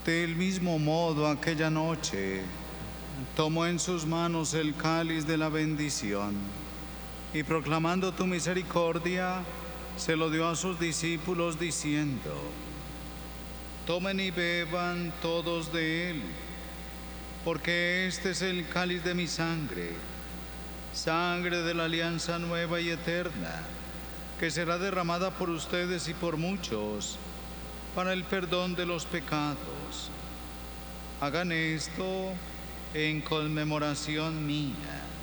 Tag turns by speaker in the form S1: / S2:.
S1: Del mismo modo, aquella noche, tomó en sus manos el cáliz de la bendición y proclamando tu misericordia, se lo dio a sus discípulos diciendo: tomen y beban todos de él, porque este es el cáliz de mi sangre, sangre de la alianza nueva y eterna, que será derramada por ustedes y por muchos para el perdón de los pecados. Hagan esto en conmemoración mía.